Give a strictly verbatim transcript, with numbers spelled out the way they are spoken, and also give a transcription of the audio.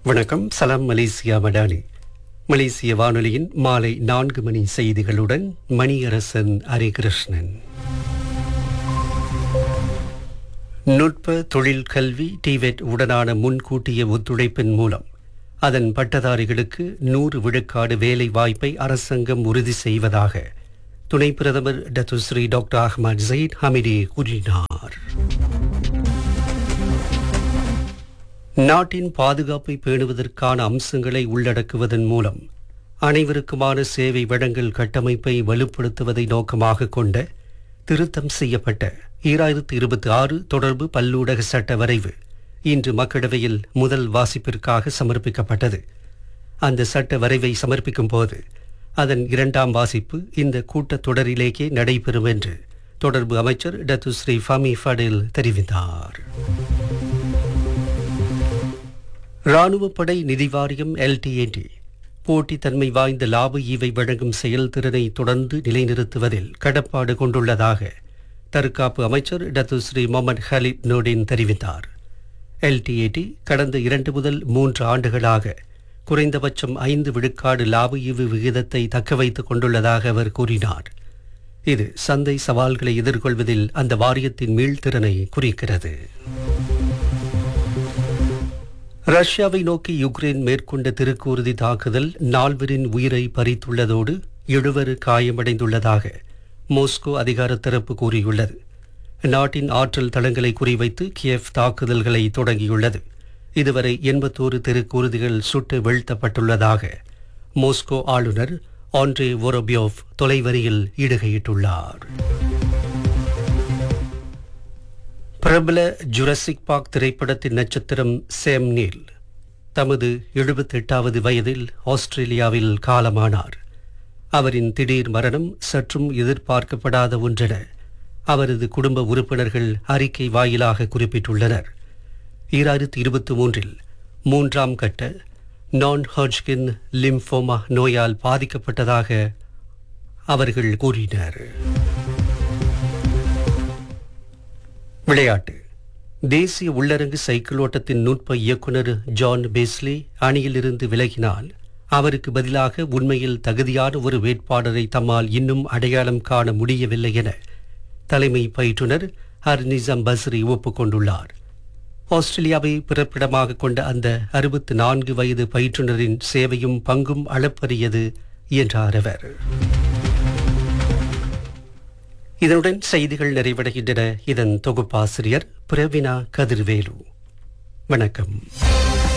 வணக்கம். சலாம் மலேசியா மடானி. மலேசிய வானொலியின் மாலை நான்கு மணி செய்திகளுடன் மணியரசன் ஹரிகிருஷ்ணன். நுட்ப தொழில் கல்வி டிவெட் உடனான முன்கூட்டிய ஒத்துழைப்பின் மூலம் அதன் பட்டதாரிகளுக்கு நூறு விழுக்காடு வேலை வாய்ப்பை அரசாங்கம் உறுதி செய்வதாக துணை பிரதமர் Datuk Seri doctor Ahmad Zaid Hamidi கூறினார். நாட்டின் பாதுகாப்பை பேணுவதற்கான அம்சங்களை உள்ளடக்குவதன் மூலம் அனைவருக்குமான சேவை வழங்கல் கட்டமைப்பை வலுப்படுத்துவதை நோக்கமாக கொண்ட திருத்தம் செய்யப்பட்ட ஈராயிரத்து இருபத்தி ஆறு தொடர்பு பல்லூடக சட்ட வரைவு இன்று மக்களவையில் முதல் வாசிப்பிற்காக சமர்ப்பிக்கப்பட்டது. அந்த சட்ட வரைவை சமர்ப்பிக்கும் போது அதன் இரண்டாம் வாசிப்பு இந்த கூட்டத்தொடரிலேயே நடைபெறும் என்று தொடர்பு அமைச்சர் டத்துஸ்ரீ ஃபமி ஃபடில் தெரிவித்தார். இராணுவப்படை நிதி வாரியம் எல்டிஏடி போட்டித்தன்மை வாய்ந்த லாப ஈவை வழங்கும் செயல்திறனை தொடர்ந்து நிலைநிறுத்துவதில் கடப்பாடு கொண்டுள்ளதாக தற்காப்பு அமைச்சர் டத்துஸ்ரீ முகமது ஹலீத் நூடின் தெரிவித்தார். எல்டிஏடி கடந்த இரண்டு முதல் மூன்று ஆண்டுகளாக குறைந்தபட்சம் ஐந்து விழுக்காடு லாப ஈவு விகிதத்தை தக்க வைத்துக் கொண்டுள்ளதாக அவர் கூறினார். இது சந்தை சவால்களை எதிர்கொள்வதில் அந்த வாரியத்தின் மீள்திறனை குறிக்கிறது. ரஷ்யாவை நோக்கி யுக்ரைன் மேற்கொண்ட திருக்கூறுதி தாக்குதல் நால்வரின் உயிரை பறித்துள்ளதோடு எழுவர் காயமடைந்துள்ளதாக மாஸ்கோ அதிகார தரப்பு கூறியுள்ளது. நாட்டின் ஆற்றல் தளங்களை குறிவைத்து கியேவ் தாக்குதல்களை தொடங்கியுள்ளது. இதுவரை எண்பத்தோரு திருக்கூறுதிகள் சுட்டு வீழ்த்தப்பட்டுள்ளதாக மாஸ்கோ ஆளுநர் ஆண்ட்ரே வோரோபியோவ் தொலைவரியில் இடுகையிட்டுள்ளார். பிரபல ஜுராசிக் பார்க் திரைப்படத்தின் நட்சத்திரம் சேம் நீல் தமது எழுபத்தி எட்டாவது வயதில் ஆஸ்திரேலியாவில் காலமானார். அவரின் திடீர் மரணம் சற்றும் எதிர்பார்க்கப்படாத ஒன்றென அவரது குடும்ப உறுப்பினர்கள் அறிக்கை வாயிலாக குறிப்பிட்டுள்ளனர். ஈராயிரத்தி இருபத்தி மூன்றில் மூன்றாம் கட்ட நான் ஹாட்ஜ்கின் லிம்போமா நோயால் பாதிக்கப்பட்டதாக அவர்கள் கூறினர். விளையாட்டு. தேசிய உள்ளரங்கு சைக்கிள் ஓட்டத்தின் நுட்ப இயக்குநர் ஜான் பேஸ்லி அணியிலிருந்து விலகினால் அவருக்கு பதிலாக உண்மையில் தகுதியான ஒரு வேட்பாளரை தம்மால் இன்னும் அடையாளம் காண முடியவில்லை என தலைமை பயிற்றுனர் ஹர்நிசம் பஸ்ரி ஒப்புக்கொண்டுள்ளார். ஆஸ்திரேலியாவை பிறப்பிடமாக கொண்ட அந்த அறுபத்தி நான்கு வயது பயிற்றுனரின் சேவையும் பங்கும் அளப்பரியது என்றார் அவர். இதனுடன் செய்திகள் நிறைவடைகின்றன. இதன் தொகுப்பாசிரியர் பிரவினா கதிர்வேலு. வணக்கம்.